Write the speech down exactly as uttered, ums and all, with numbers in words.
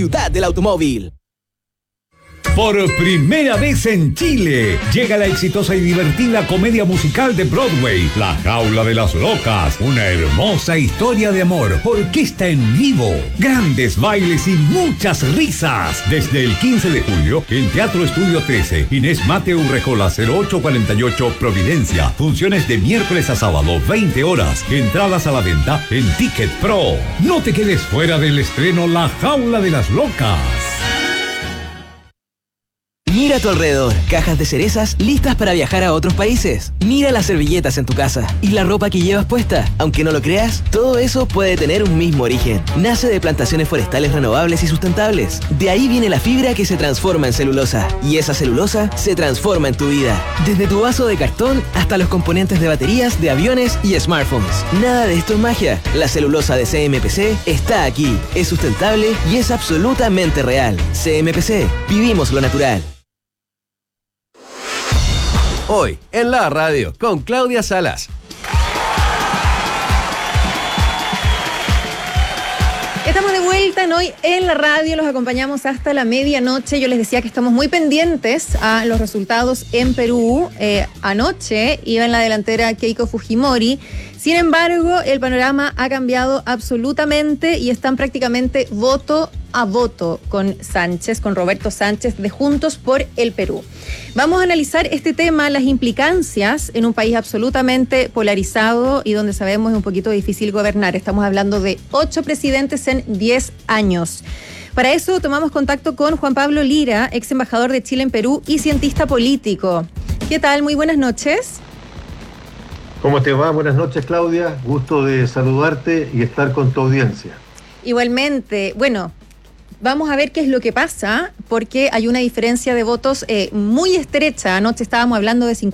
Ciudad del automóvil. Por primera vez en Chile, llega la exitosa y divertida comedia musical de Broadway, La Jaula de las Locas. Una hermosa historia de amor, orquesta en vivo, grandes bailes y muchas risas. Desde el quince de julio, en Teatro Estudio trece, Inés Mateu Rejola cero ocho cuarenta y ocho, Providencia. Funciones de miércoles a sábado, veinte horas. Entradas a la venta en Ticket Pro. No te quedes fuera del estreno La Jaula de las Locas. Mira a tu alrededor, cajas de cerezas listas para viajar a otros países. Mira las servilletas en tu casa y la ropa que llevas puesta. Aunque no lo creas, todo eso puede tener un mismo origen. Nace de plantaciones forestales renovables y sustentables. De ahí viene la fibra que se transforma en celulosa. Y esa celulosa se transforma en tu vida. Desde tu vaso de cartón hasta los componentes de baterías, de aviones y smartphones. Nada de esto es magia. La celulosa de C M P C está aquí. Es sustentable y es absolutamente real. C M P C. Vivimos lo natural. Hoy, en la radio, con Claudia Salas. Estamos de vuelta en Hoy en la radio, los acompañamos hasta la medianoche. Yo les decía que estamos muy pendientes a los resultados en Perú. Eh, anoche iba en la delantera Keiko Fujimori. Sin embargo, el panorama ha cambiado absolutamente y están prácticamente voto a voto con Sánchez, con Roberto Sánchez de Juntos por el Perú. Vamos a analizar este tema, las implicancias en un país absolutamente polarizado y donde sabemos es un poquito difícil gobernar. Estamos hablando de ocho presidentes en diez años. Para eso tomamos contacto con Juan Pablo Lira, ex embajador de Chile en Perú y cientista político. ¿Qué tal? Muy buenas noches. ¿Cómo te va? Buenas noches, Claudia. Gusto de saludarte y estar con tu audiencia. Igualmente. Bueno, vamos a ver qué es lo que pasa, porque hay una diferencia de votos eh, muy estrecha. Anoche estábamos hablando de cincuenta